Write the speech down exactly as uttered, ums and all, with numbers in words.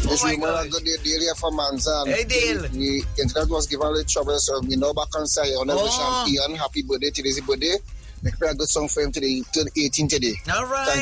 Yes, Oh my we want gosh. to go the deal here for Manzan. Hey, deal. The internet was given a little trouble, so we know back on side. I want to wish Oh. him Ian happy birthday. Today's his birthday. Make a good song for him today, to the eighteenth today. All right. Thank